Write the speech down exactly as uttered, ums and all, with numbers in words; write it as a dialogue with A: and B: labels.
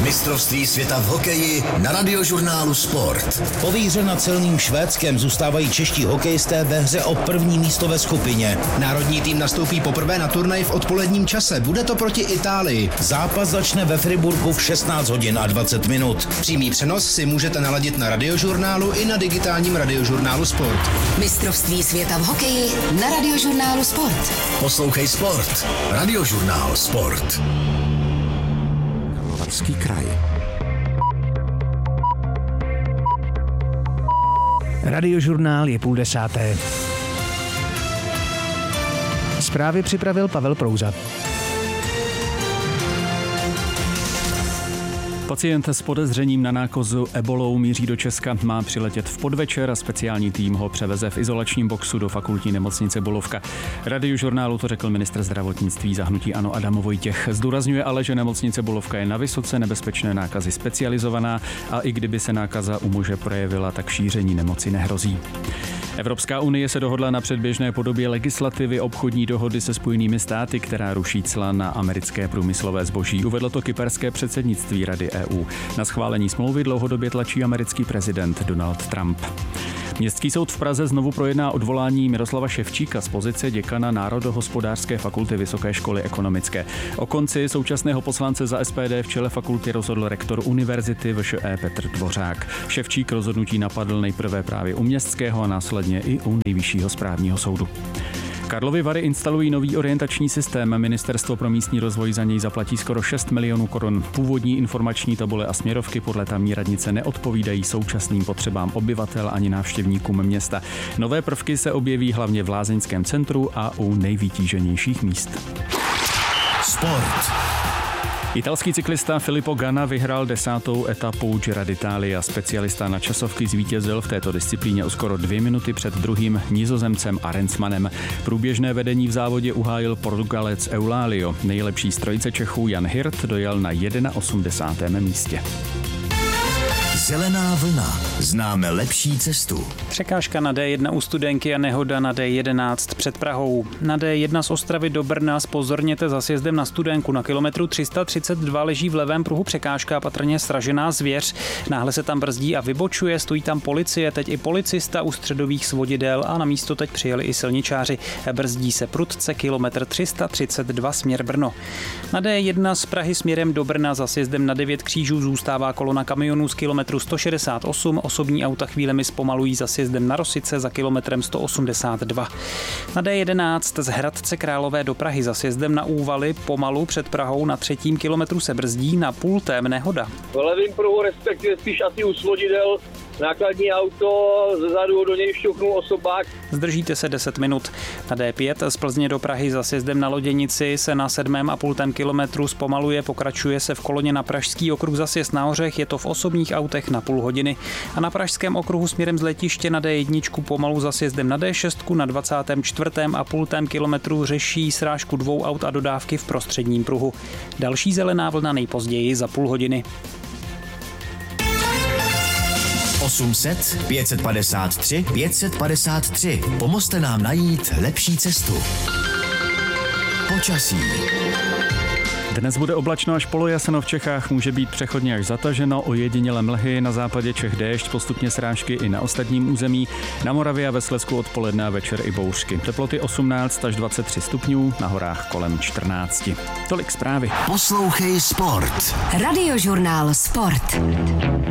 A: Mistrovství světa v hokeji na Radiožurnálu Sport.
B: Po výhře nad silným Švédskem zůstávají čeští hokejisté ve hře o první místo ve skupině.
C: Národní tým nastoupí poprvé na turnaj v odpoledním čase. Bude to proti Itálii.
B: Zápas začne ve Friburgu v šestnáct hodin a dvacet minut.
C: Přímý přenos si můžete naladit na Radiožurnálu i na digitálním Radiožurnálu Sport.
D: Mistrovství světa v hokeji na Radiožurnálu Sport.
A: Poslouchej Sport. Radiožurnál Sport.
E: Karlovarský kraj.
F: Radiožurnál je půl desáté. Zprávy připravil Pavel Prouza.
G: Pacient s podezřením na nákazu ebolou míří do Česka, má přiletět v podvečer a speciální tým ho převeze v izolačním boxu do fakultní nemocnice Bulovka. Radiožurnálu to řekl ministr zdravotnictví za hnutí ANO Adam Vojtěch. Zdůrazňuje ale, že nemocnice Bulovka je na vysoce nebezpečné nákazy specializovaná a i kdyby se nákaza u muže projevila, tak šíření nemoci nehrozí. Evropská unie se dohodla na předběžné podobě legislativy obchodní dohody se Spojenými státy, která ruší cla na americké průmyslové zboží. Uvedlo to kyperské předsednictví Rady E U. Na schválení smlouvy dlouhodobě tlačí americký prezident Donald Trump. Městský soud v Praze znovu projedná odvolání Miroslava Ševčíka z pozice děkana Národohospodářské fakulty Vysoké školy ekonomické. O konci současného poslance za S P D v čele fakulty rozhodl rektor univerzity V Š E Petr Dvořák. Ševčík rozhodnutí napadl nejprve právě u městského a následně i u nejvyššího správního soudu. Karlovy Vary instalují nový orientační systém. Ministerstvo pro místní rozvoj za něj zaplatí skoro šest milionů korun. Původní informační tabule a směrovky podle tamní radnice neodpovídají současným potřebám obyvatel ani návštěvníkům města. Nové prvky se objeví hlavně v lázeňském centru a u nejvytíženějších míst.
A: Sport.
G: Italský cyklista Filippo Ganna vyhrál desátou etapu Gira d'Italia. Specialista na časovky zvítězil v této disciplíně o skoro dvě minuty před druhým Nizozemcem Arensmanem. Průběžné vedení v závodě uhájil Portugalec Eulalio. Nejlepší z trojice Čechů Jan Hirt dojel na osmdesátém prvním místě.
A: Zelená vlna. Známe lepší cestu.
H: Překážka na D jedna u Studenky a nehoda na D jedenáct před Prahou. Na D jedna z Ostravy do Brna zpozorněte za sjezdem na Studenku. Na kilometru tři sta třicet dva leží v levém pruhu překážka, patrně sražená zvěř. Náhle se tam brzdí a vybočuje, stojí tam policie, teď i policista u středových svodidel a na místo teď přijeli i silničáři. Brzdí se prudce, kilometr tři sta třicet dva směr Brno. Na D jedna z Prahy směrem do Brna za sjezdem na devět křížů zůstává kolona kamionů z kilometru sto šedesát osm, osobní auta chvílemi zpomalují za sjezdem na Rosice za kilometrem sto osmdesát dva. Na D jedenáct z Hradce Králové do Prahy za sjezdem na Úvaly pomalu před Prahou na třetím kilometru se brzdí, na půltém nehoda.
I: V levým pruhu, respektive spíš asi u svodidel, nákladní auto, zezadu do něj šťouchnul osobák.
H: Zdržíte se deset minut. Na D pět z Plzně do Prahy za sjezdem na Loděnici se na sedmém a půltém kilometru zpomaluje, pokračuje se v koloně na Pražský okruh za sjezd na Hořech, je to v osobních autech na půl hodiny. A na Pražském okruhu směrem z letiště na D jedna pomalu za sjezdem na D šest na dvacátém čtvrtém a půltém kilometru řeší srážku dvou aut a dodávky v prostředním pruhu. Další zelená vlna nejpozději za půl hodiny.
A: osm set, pět set padesát tři, pět set padesát tři. Pomozte nám najít lepší cestu. Počasí.
G: Dnes bude oblačno až polojasno, v Čechách může být přechodně až zataženo, ojediněle mlhy, na západě Čech déšť, postupně srážky i na ostatním území, na Moravě a ve Slezsku odpoledne a večer i bouřky. Teploty osmnáct až dvacet tři stupňů, na horách kolem čtrnáct. Tolik zprávy.
A: Poslouchej Sport.
D: Radiožurnál Sport.